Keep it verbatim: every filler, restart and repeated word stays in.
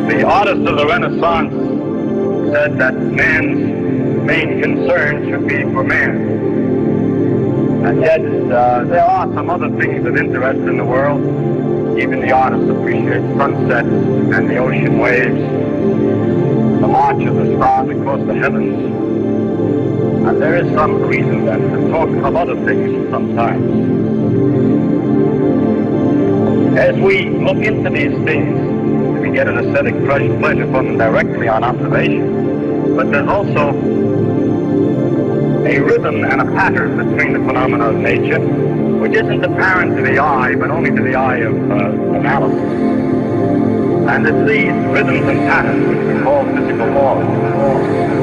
The artists of the Renaissance said that man's main concern should be for man. And yet, uh, there are some other things of interest in the world. Even the artists appreciate sunsets and the ocean waves, the march of the stars across the heavens. And there is some reason then to talk of other things sometimes. As we look into these things, we get an aesthetic pleasure from them directly on observation. But there's also a rhythm and a pattern between the phenomena of nature, which isn't apparent to the eye, but only to the eye of uh, analysis. And it's these rhythms and patterns which we call physical laws.